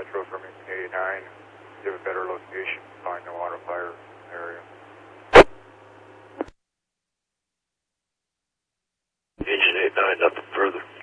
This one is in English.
Metro from Engine 89. Give a better location. Find no auto fire area. Engine 89, nothing further.